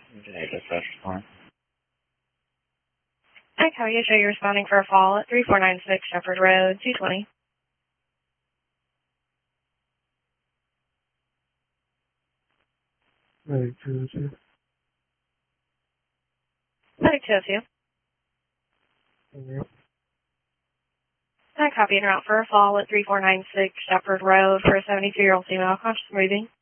Okay, dispatch respond. Hi, how are you? Show you're responding for a fall at 3496 Shepherd Road, 220. Medic 202. Medic 202. Yep. Hi, copy en route for a fall at 3496 Shepherd Road for a 72-year-old female conscious breathing.